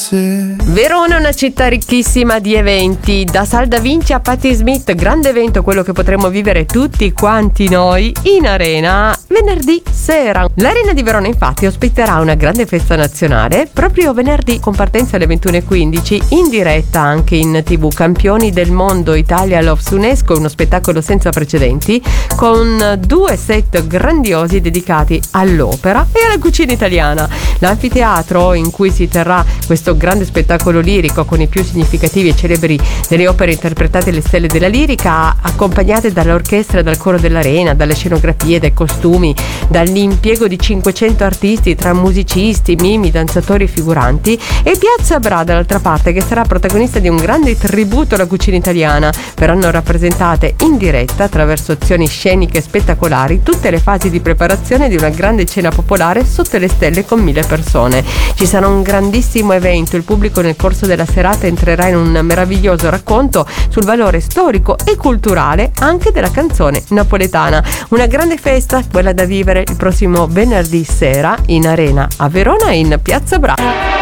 se. Verona è una città ricchissima di eventi, da Sal da Vinci a Patti Smith, grande evento, quello che potremo vivere tutti quanti noi in arena venerdì sera. L'arena di Verona infatti ospiterà una grande festa nazionale proprio venerdì con partenza alle 21:15 in diretta anche in TV. Campioni del mondo Italia Loves UNESCO, uno spettacolo senza precedenti con 2 set grandiosi dedicati all'opera e alla cucina italiana. L'anfiteatro in cui si terrà questo grande spettacolo lirico con i più significativi e celebri delle opere interpretate alle stelle della lirica, accompagnate dall'orchestra e dal coro dell'arena, dalle scenografie, dai costumi, dall'impiego di 500 artisti tra musicisti, mimi, danzatori e figuranti, e Piazza Bra dall'altra parte, che sarà protagonista di un grande tributo alla cucina italiana. Verranno rappresentate in diretta attraverso azioni sceniche spettacolari tutte le fasi di preparazione di una grande cena popolare sotto le stelle con 1000 persone. Ci sarà un grandissimo evento, il pubblico nel corso della serata entrerà in un meraviglioso racconto sul valore storico e culturale anche della canzone napoletana. Una grande festa, quella da vivere il prossimo venerdì sera in arena a Verona in Piazza Bra.